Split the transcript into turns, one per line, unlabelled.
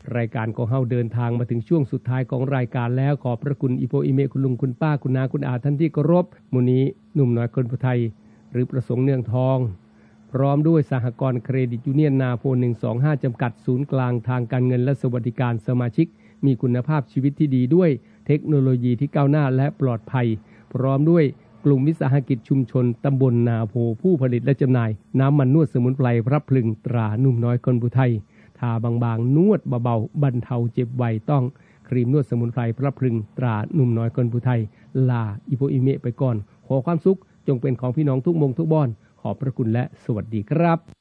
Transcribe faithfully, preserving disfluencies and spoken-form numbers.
รายการของเฮาเดินทางมาถึงช่วงสุดท้ายของรายการแล้วขอบพระคุณอีโปอีเมคุณลุงคุณป้าคุณนาคุณอาท่านที่เคารพมื้อนี้หนุ่มน้อยคนผู้ไทยหรือประสงค์เนืองทองพร้อมด้วยสหกรณ์เครดิตยูเนียนนาโพหนึ่งสองห้าจำกัดศูนย์กลางทางการเงินและสวัสดิการสมาชิกมีคุณภาพชีวิตที่ดีด้วยเทคโนโลยีที่ก้าวหน้าและปลอดภัยพร้อมด้วยกลุ่มวิสาหกิจชุมชนตำบลนาโพผู้ผลิตและจำหน่ายน้ำมันนวดสมุนไพรพระพลึงตราหนุ่มน้อยคนผู้ไทยทาบางๆนวดเบาๆบรรเทาเจ็บไวต้องครีมนวดสมุนไพรพระพลึงตราหนุ่มน้อยคนผู้ไทยลาอีโปอีเมไปก่อนขอความสุขจงเป็นของพี่น้องทุกมงทุกบ้านขอบพระคุณและสวัสดีครับ